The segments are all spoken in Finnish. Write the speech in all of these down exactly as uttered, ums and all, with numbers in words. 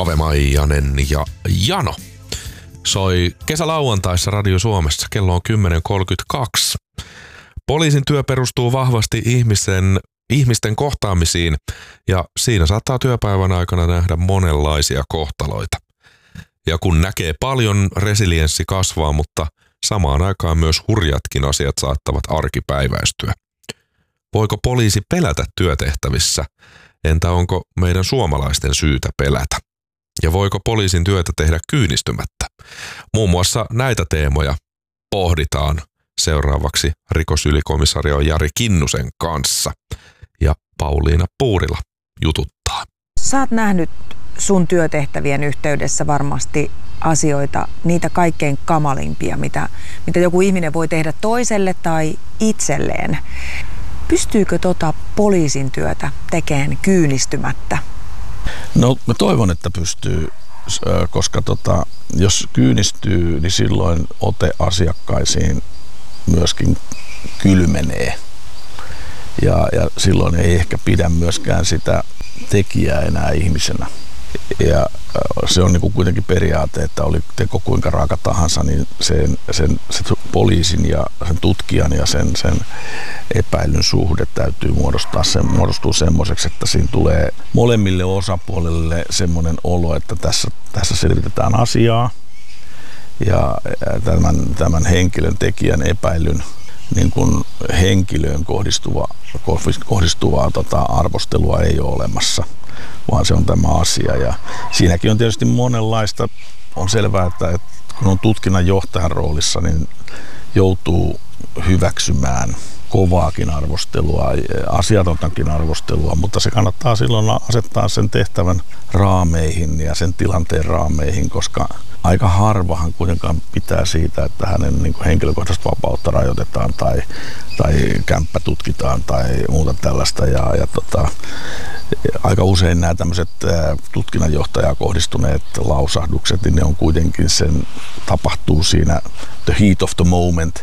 Aave-Maijanen ja Jano soi kesälauantaissa Radio Suomessa. Kello on kymmenen kolmekymmentäkaksi. Poliisin työ perustuu vahvasti ihmisen, ihmisten kohtaamisiin ja siinä saattaa työpäivän aikana nähdä monenlaisia kohtaloita. Ja kun näkee paljon, resilienssi kasvaa, mutta samaan aikaan myös hurjatkin asiat saattavat arkipäiväistyä. Voiko poliisi pelätä työtehtävissä? Entä onko meidän suomalaisten syytä pelätä? Ja voiko poliisin työtä tehdä kyynistymättä? Muun muassa näitä teemoja pohditaan seuraavaksi rikosylikomisario Jari Kinnusen kanssa. Ja Pauliina Puurila jututtaa. Sä oot nähnyt sun työtehtävien yhteydessä varmasti asioita, niitä kaikkein kamalimpia, mitä, mitä joku ihminen voi tehdä toiselle tai itselleen. Pystyykö tota poliisin työtä tekemään kyynistymättä? No mä toivon, että pystyy, koska tota, jos kyynistyy, niin silloin ote asiakkaisiin myöskin kylmenee. Ja, ja silloin ei ehkä pidä myöskään sitä tekijää enää ihmisenä. Ja se on niinku kuitenkin periaate, että oli teko kuinka raaka tahansa, niin sen, sen, sen poliisin ja sen tutkijan ja sen, sen epäilyn suhde täytyy muodostaa sen, muodostua semmoiseksi, että siinä tulee molemmille osapuolille semmoinen olo, että tässä, tässä selvitetään asiaa ja tämän, tämän henkilön tekijän epäilyn niin kuin henkilöön kohdistuva, kohdistuvaa tota, arvostelua ei ole olemassa, vaan se on tämä asia. Ja siinäkin on tietysti monenlaista. On selvää, että kun on tutkinnan johtajan roolissa, niin joutuu hyväksymään kovaakin arvostelua, asiatontakin arvostelua, mutta se kannattaa silloin asettaa sen tehtävän raameihin ja sen tilanteen raameihin, koska aika harvahan kuitenkaan pitää siitä, että hänen niin kuin henkilökohtaista vapautta rajoitetaan tai, tai kämppä tutkitaan tai muuta tällaista. Ja, ja tota, aika usein nämä tämmöiset tutkinnanjohtajaa kohdistuneet lausahdukset, niin ne on kuitenkin sen, tapahtuu siinä the heat of the moment,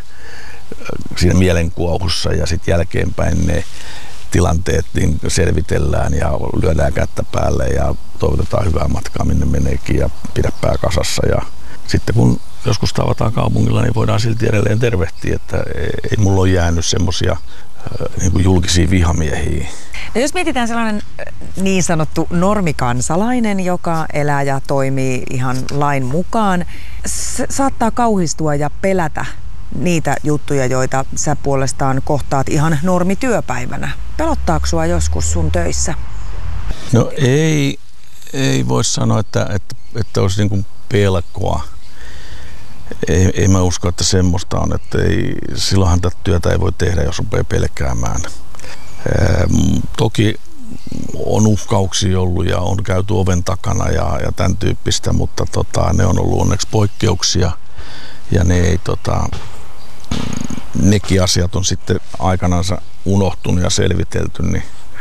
siinä mielenkuohussa ja sitten jälkeenpäin ne tilanteet niin selvitellään ja lyödään kättä päälle ja toivotetaan hyvää matkaa minne meneekin ja pidä pää kasassa. Ja sitten kun joskus tavataan kaupungilla, niin voidaan silti edelleen tervehtiä, että ei mulla ole jäänyt semmoisia niin kuin julkisia vihamiehiä. No jos mietitään sellainen niin sanottu normikansalainen, joka elää ja toimii ihan lain mukaan, saattaa kauhistua ja pelätä niitä juttuja, joita sä puolestaan kohtaat ihan normityöpäivänä. Pelottaako sua joskus sun töissä? No ei, ei voi sanoa, että, että, että olisi niin kuin pelkoa. Ei, ei mä usko, että semmoista on, että ei, silloinhan tätä työtä ei voi tehdä, jos rupeaa pelkäämään. Ee, toki on uhkauksia ollut ja on käyty oven takana ja, ja tämän tyyppistä, mutta tota, ne on ollut onneksi poikkeuksia ja ne ei, tota, nekin asiat on sitten aikanaan unohtunut ja selvitelty, niin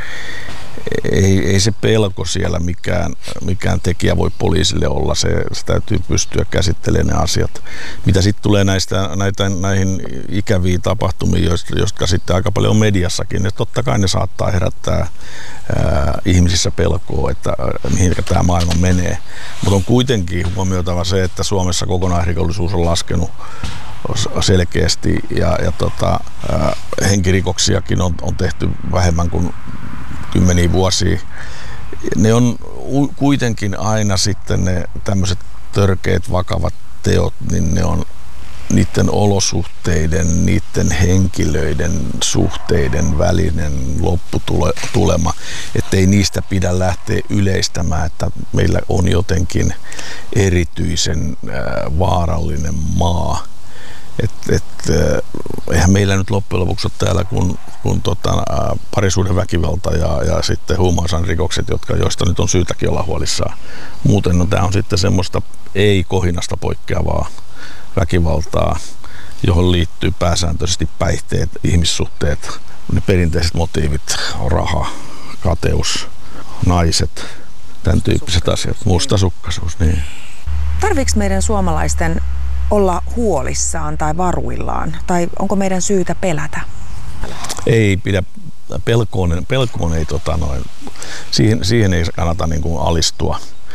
ei, ei se pelko siellä mikään, mikään tekijä voi poliisille olla. Se, se täytyy pystyä käsittelemään ne asiat. Mitä sitten tulee näistä, näitä, näihin ikäviin tapahtumiin, joista, jotka sitten aika paljon on mediassakin, niin totta kai ne saattaa herättää ää, ihmisissä pelkoa, että mihin tämä maailma menee. Mutta on kuitenkin huomioitava se, että Suomessa kokonaisrikollisuus on laskenut selkeästi ja, ja tota, ää, henkirikoksiakin on, on tehty vähemmän kuin kymmeniä vuosia. Ne on kuitenkin aina sitten ne tämmöiset törkeät vakavat teot, niin ne on niiden olosuhteiden, niiden henkilöiden suhteiden välinen lopputulema, ettei niistä pidä lähteä yleistämään, että meillä on jotenkin erityisen vaarallinen maa. Et, et, eihän meillä nyt loppujen lopuksi ole täällä kun, kun tota, parisuuden väkivalta ja, ja sitten huumausainerikokset, jotka, joista nyt on syytäkin olla huolissaan. Muuten no, tämä on sitten semmoista ei-kohinasta poikkeavaa väkivaltaa, johon liittyy pääsääntöisesti päihteet, ihmissuhteet, ne perinteiset motiivit, raha, kateus, naiset, tämän tyyppiset asiat, mustasukkaisuus. Niin. Tarviiko meidän suomalaisten olla huolissaan tai varuillaan? Tai onko meidän syytä pelätä? Ei pidä. Pelkoon, pelkoon ei, tota noin, siihen, siihen ei kannata niin kuin alistua,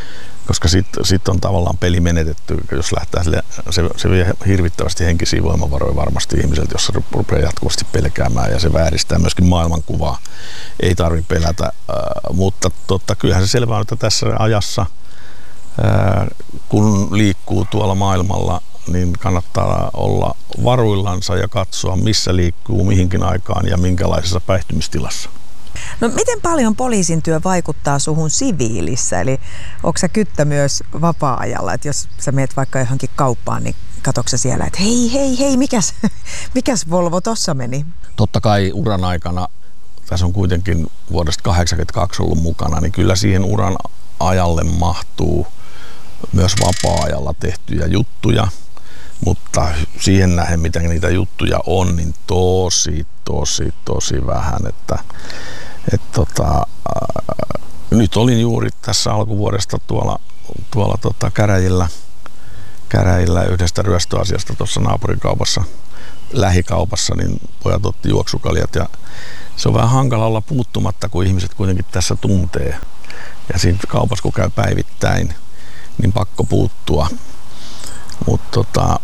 koska sitten sit on tavallaan peli menetetty, jos lähtee sille, se, se vie hirvittävästi henkisiä voimavaroja varmasti ihmiseltä, jos se rupeaa jatkuvasti pelkäämään ja se vääristää myöskin maailmankuvaa. Ei tarvitse pelätä, äh, mutta totta, kyllähän se selvää on, että tässä ajassa, äh, kun liikkuu tuolla maailmalla, niin kannattaa olla varuillansa ja katsoa, missä liikkuu, mihinkin aikaan ja minkälaisessa päihtymistilassa. No miten paljon poliisin työ vaikuttaa suhun siviilissä? Eli onko sä kyttä myös vapaa-ajalla? Että jos sä meet vaikka johonkin kauppaan, niin katsotko sä siellä, että hei, hei, hei, mikäs, mikäs Volvo tossa meni? Totta kai uran aikana, tässä on kuitenkin vuodesta kahdeksankymmentäkaksi ollut mukana, niin kyllä siihen uran ajalle mahtuu myös vapaa-ajalla tehtyjä juttuja. Mutta siihen nähden, mitä niitä juttuja on, niin tosi, tosi, tosi vähän. Että, et tota, ää, nyt olin juuri tässä alkuvuodesta tuolla, tuolla tota käräjillä, käräjillä yhdestä ryöstöasiasta tuossa naapurikaupassa, lähikaupassa, niin pojat otti juoksukaljat. Ja se on vähän hankala olla puuttumatta, kun ihmiset kuitenkin tässä tuntee. Ja siinä kaupassa, kun käy päivittäin, niin pakko puuttua. Mutta tota,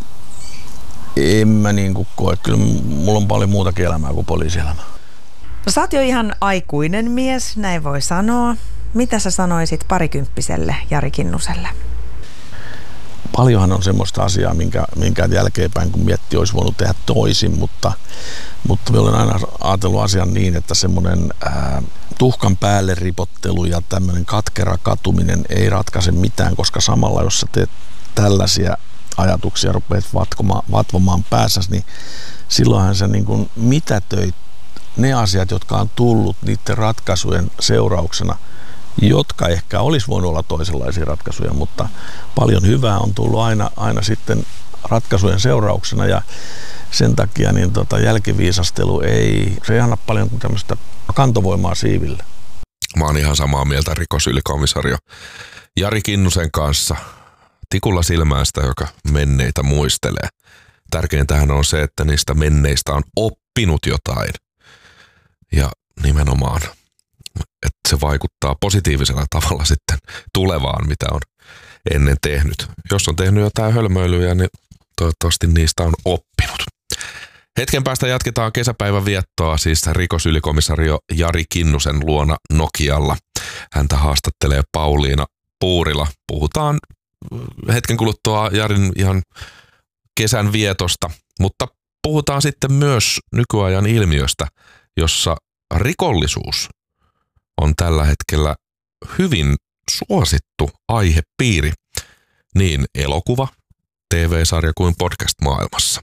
en mä niinku koe. Kyllä mulla on paljon muutakin elämää kuin poliisielämää. No, sä oot jo ihan aikuinen mies, näin voi sanoa. Mitä sä sanoisit parikymppiselle Jari Kinnuselle? Paljonhan on semmoista asiaa, minkä, minkä jälkeenpäin kun miettii, olisi voinut tehdä toisin, mutta, mutta mä olen aina ajatellut asian niin, että semmoinen ää, tuhkan päälle ripottelu ja tämmöinen katkera katuminen ei ratkaise mitään, koska samalla jos sä teet tällaisia ajatuksia, rupeat vatvomaan, vatvomaan päässäsi, niin silloinhan sä niin kuin mitätöit ne asiat, jotka on tullut niiden ratkaisujen seurauksena, jotka ehkä olisi voinut olla toisenlaisia ratkaisuja, mutta paljon hyvää on tullut aina, aina sitten ratkaisujen seurauksena ja sen takia niin tota jälkiviisastelu ei, se ei anna paljon kuin tämmöistä kantovoimaa siiville. Mä oon ihan samaa mieltä rikosylikomissaario Jari Kinnusen kanssa. Tikulla silmää sitä, joka menneitä muistelee. Tärkeintähän on se, että niistä menneistä on oppinut jotain. Ja nimenomaan, että se vaikuttaa positiivisella tavalla sitten tulevaan, mitä on ennen tehnyt. Jos on tehnyt jotain hölmöilyjä, niin toivottavasti niistä on oppinut. Hetken päästä jatketaan kesäpäivän viettoa, siis rikosylikomissaario Jari Kinnusen luona Nokialla. Häntä haastattelee Pauliina Puurila. Puhutaan hetken kuluttua Jarin ihan kesän vietosta, mutta puhutaan sitten myös nykyajan ilmiöstä, jossa rikollisuus on tällä hetkellä hyvin suosittu aihepiiri niin elokuva, T V-sarja kuin podcast-maailmassa.